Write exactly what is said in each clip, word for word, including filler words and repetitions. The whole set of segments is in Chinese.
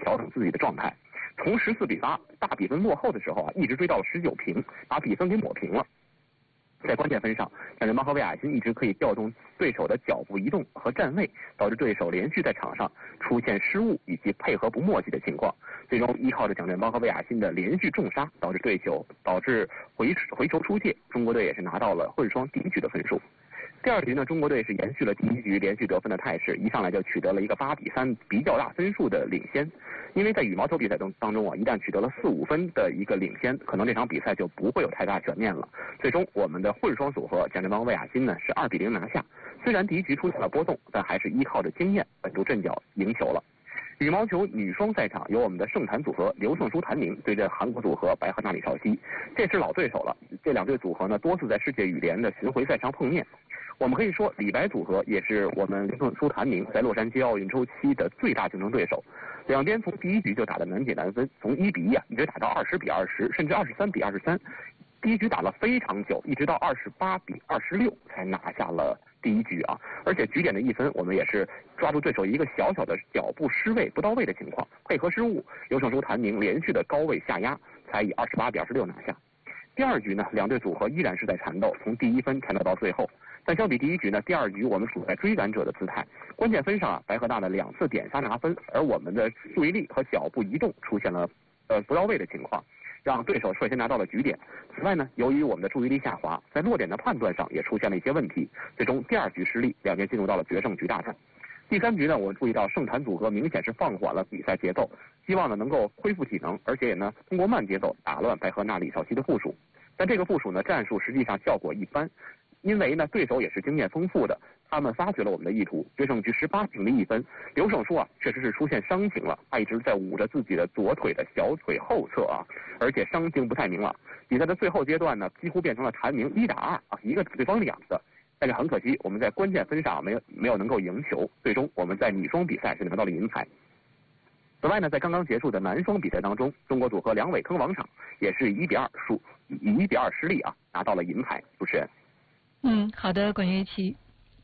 调整自己的状态。从十四比八大比分落后的时候啊，一直追到了十九平，把比分给抹平了。在关键分上，蒋振邦和魏亚新一直可以调动对手的脚步移动和站位，导致对手连续在场上出现失误以及配合不默契的情况。最终依靠着蒋振邦和魏亚新的连续重杀，导致对手导致回回球出界，中国队也是拿到了混双第一局的分数。第二局呢，中国队是延续了第一局连续得分的态势，一上来就取得了一个八比三比较大分数的领先。因为在羽毛球比赛当当中啊，一旦取得了四五分的一个领先，可能这场比赛就不会有太大悬念了。最终我们的混双组合蒋振邦魏亚新呢是二比零拿下。虽然第一局出现了波动，但还是依靠着经验稳住阵脚赢球了。羽毛球女双赛场由我们的盛坛组合刘胜书谭明对阵韩国组合白鹤娜李绍熙，这是老对手了。这两队组合呢多次在世界羽联的巡回赛上碰面。我们可以说，李白组合也是我们刘胜书谭明在洛杉矶奥运周期的最大竞争对手。两边从第一局就打得难解难分，从一比一啊，一直打到二十比二十，甚至二十三比二十三。第一局打了非常久，一直到二十八比二十六才拿下了第一局啊！而且局点的一分，我们也是抓住对手一个小小的脚步失位不到位的情况，配合失误，刘胜书谭明连续的高位下压，才以二十八比二十六拿下。第二局呢，两队组合依然是在缠斗，从第一分缠斗到最后。但相比第一局呢，第二局我们处在追赶者的姿态，关键分上啊，白鹤娜的两次点杀拿分，而我们的注意力和脚步移动出现了呃不到位的情况，让对手率先拿到了局点。此外呢，由于我们的注意力下滑，在落点的判断上也出现了一些问题，最终第二局失利，两边进入到了决胜局大战。第三局呢，我们注意到盛坛组合明显是放缓了比赛节奏，希望呢能够恢复体能，而且也呢通过慢节奏打乱白鹤娜李绍熙的部署。但这个部署呢，战术实际上效果一般。因为呢，对手也是经验丰富的，他们发觉了我们的意图，决胜局十八平的一分。刘胜书啊，确实是出现伤情了，他一直在捂着自己的左腿的小腿后侧啊，而且伤情不太明朗。比赛的最后阶段呢，几乎变成了谭明一打二啊，一个对方两个。但是很可惜，我们在关键分上没有没有能够赢球，最终我们在女双比赛是拿到了银牌。此外呢，在刚刚结束的男双比赛当中，中国组合梁伟铿王昶也是以一比二输，以一比二失利啊，拿到了银牌。主持人。 嗯，好的，管乐器。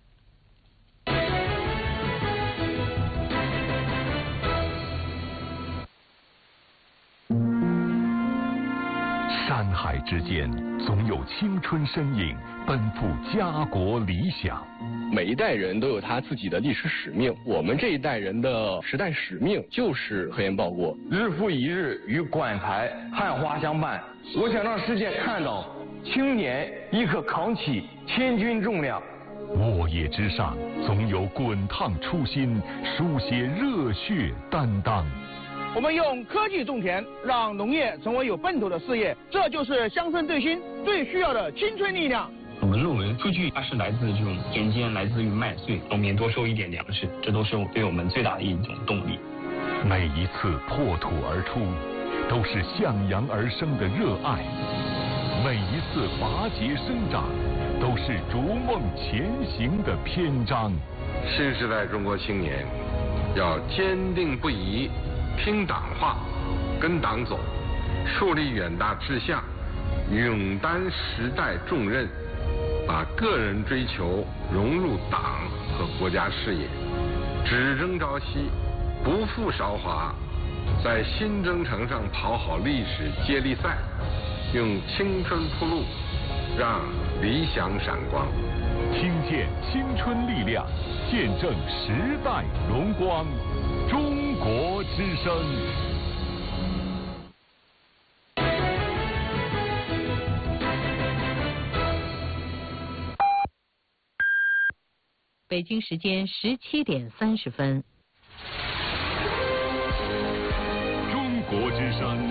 山海之间，总有青春身影奔赴家国理想。 每一代人都有他自己的历史使命，我们这一代人的时代使命就是科研报国。 日复一日与馆台汉花相伴，我想让世界看到青年亦可扛起千钧重量。 沃野之上，总有滚烫初心，书写热血担当。 我们用科技种田，让农业成为有奔头的事业，这就是乡村振兴最需要的青春力量。 我们认为数据它是来自这种田间，来自于麦穗，农民多收一点粮食，这都是对我们最大的一种动力。 每一次破土而出，都是向阳而生的热爱；每一次拔节生长，都是逐梦前行的篇章。 新时代中国青年要坚定不移听党话，跟党走，树立远大志向，勇担时代重任，把个人追求融入党和国家事业，只争朝夕，不负韶华，在新征程上跑好历史接力赛，用青春铺路，让理想闪光。 听见青春力量，见证时代荣光。中国之声。 北京时间十七点三十分。 中国之声。